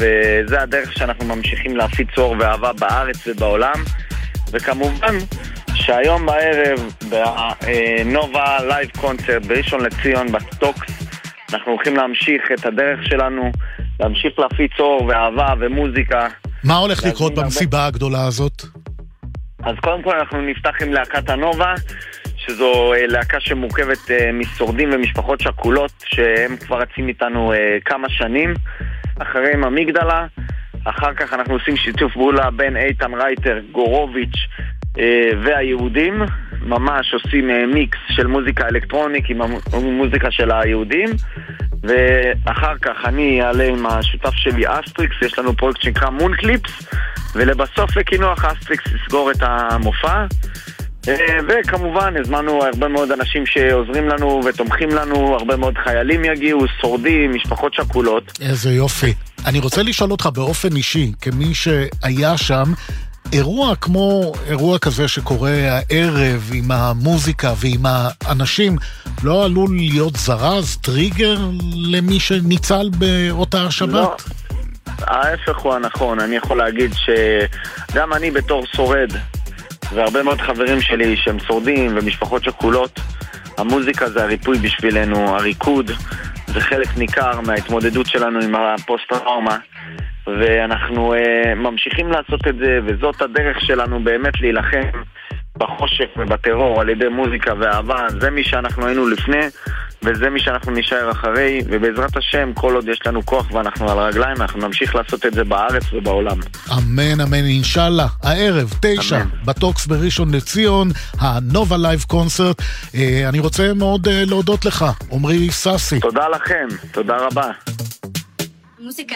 וזה הדרך שאנחנו ממשיכים להפיץ אור ואהבה בארץ ובעולם. וכמובן שהיום בערב בנובה לייב קונצרט בראשון לציון בטוקס אנחנו הולכים להמשיך את הדרך שלנו, להמשיך להפיץ אור ואהבה ומוזיקה. מה הולך לקרות במסיבה הגדולה הזאת? אז קודם כל אנחנו נפתח עם להקת הנובה, שזו להקה שמורכבת משורדים ומשפחות שכולות שהם כבר רצים איתנו כמה שנים. אחריהם המגדלה, אחר כך אנחנו עושים שיתוף פעולה בין איתן רייטר, גורוביץ' והיהודים, ממש עושים מיקס של מוזיקה אלקטרונית עם המוזיקה של היהודים. ואחר כך אני אעלה עם השותף שלי אסטריקס, יש לנו פרויקט שנקרא מון קליפס, ולבסוף לקינוח אסטריקס לסגור את המופע. וכמובן הזמנו הרבה מאוד אנשים שעוזרים לנו ותומכים לנו, הרבה מאוד חיילים יגיעו, שורדים, משפחות שכולות. איזה יופי. אני רוצה לשאול אותך באופן אישי, כמי שהיה שם, אירוע כמו אירוע כזה שקורה הערב עם המוזיקה ועם האנשים, לא עלול להיות זרז, טריגר למי שניצל באותה השבת? לא, ההפך הוא הנכון. אני יכול להגיד שגם אני בתור שורד והרבה מאוד חברים שלי שהם שורדים ומשפחות שכולות, המוזיקה זה הריפוי בשבילנו, הריקוד זה חלק ניכר מההתמודדות שלנו עם הפוסט-טראומה, ואנחנו ממשיכים לעשות את זה, וזאת הדרך שלנו באמת להילחם בחושך ובטרור על ידי מוזיקה ואהבה. זה מי שאנחנו היינו לפני וזה מי שאנחנו נשאר אחרי, ובעזרת השם כל עוד יש לנו כוח ואנחנו על הרגליים אנחנו נמשיך לעשות את זה בארץ ובעולם. אמן אמן אינשאללה. הערב 9 בטוקס בראשון לציון, הנובה לייב קונצרט. אני רוצה מאוד להודות לך עומרי ססי. תודה לכם, תודה רבה. מוזיקה.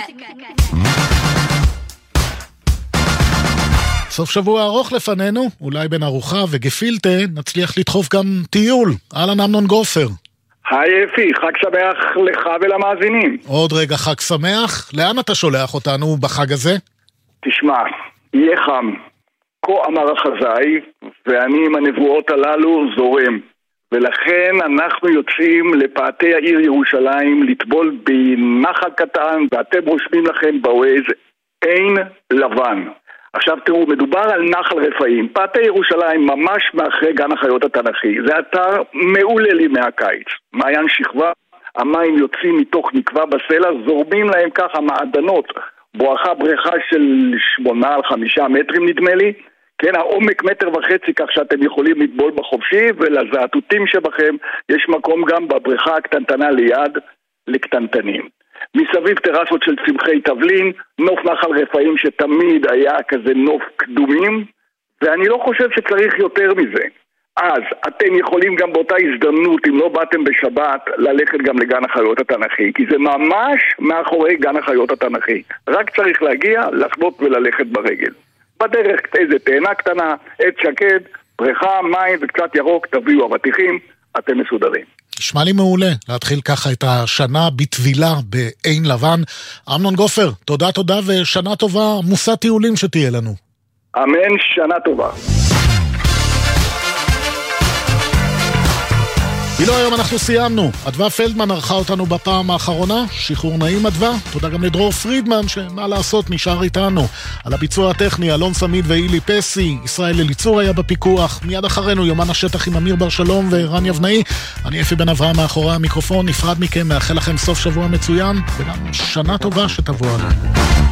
סוף שבוע ארוך לפנינו, אולי בין ארוחה וגפילטה נצליח לדחוף גם טיול. אהלן אמנון גופר. היי אפי, חג שמח לך ולמאזינים. עוד רגע חג שמח. לאן אתה שולח אותנו בחג הזה? תשמע, יהיה חם. כה אמר החזאי, ואני עם הנבואות הללו זורם. ולכן אנחנו יוצאים לפאתי העיר ירושלים לטבול בנחל קטן, ואתם רושמים לכם בווייז עין לבן. עכשיו תראו, מדובר על נחל רפאים, פאתי ירושלים ממש מאחרי גן החיות התנ"כי. זה אתר מעולה לימי הקיץ. מעיין שכבה, המים יוצאים מתוך נקבה בסלע, זורמים להם ככה מעדנות, בואכה בריכה של 8-5 מטרים נדמה לי, כן, העומק 1.5 מטר, כך שאתם יכולים לטבול בחופשי, ולזעתותים שבכם יש מקום גם בבריכה הקטנטנה ליד לקטנטנים. מסביב טרסות של צמחי תבלין, נוף נחל רפאים שתמיד היה כזה נוף קדומים, ואני לא חושב שצריך יותר מזה. אז אתם יכולים גם באותה הזדמנות, אם לא באתם בשבת, ללכת גם לגן החיות התנ"כי, כי זה ממש מאחורי גן החיות התנ"כי. רק צריך להגיע, לחנות וללכת ברגל. בדרך איזה תאנה קטנה, עץ שקד, בריכה, מים וקצת ירוק, תביאו אבטיחים, אתם מסודרים. נשמע לי מעולה להתחיל ככה את השנה בטבילה בעין לבן. אמנון גופר, תודה ושנה טובה, מוסע טיולים שתהיה לנו. אמן, שנה טובה. אילו היום אנחנו סיימנו. אדווה פלדמן ערכה אותנו בפעם האחרונה, שחרור נעים אדווה. תודה גם לדרור פרידמן שמה לעשות נשאר איתנו. על הביצוע הטכני אלון סמיד ואילי פסי, ישראל אליצור היה בפיקוח. מיד אחרינו יומן השטח עם אמיר בר שלום ורן יבנאי. אני אפי בן אברהם מאחורי המיקרופון, נפרד מכם, מאחל לכם סוף שבוע מצוין וגם שנה טובה שתבוא עלינו.